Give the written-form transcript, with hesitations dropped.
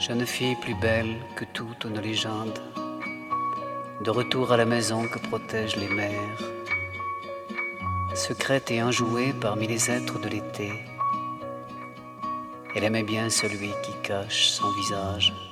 jeune fille plus belle que toute nos légendes, de retour à la maison que protègent les mers, secrète et enjouée parmi les êtres de l'été, elle aimait bien celui qui cache son visage.